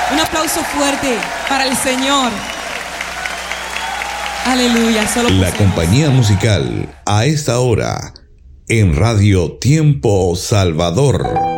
Un aplauso fuerte para el Señor. Aleluya. La compañía musical a esta hora en Radio Tiempo Salvador.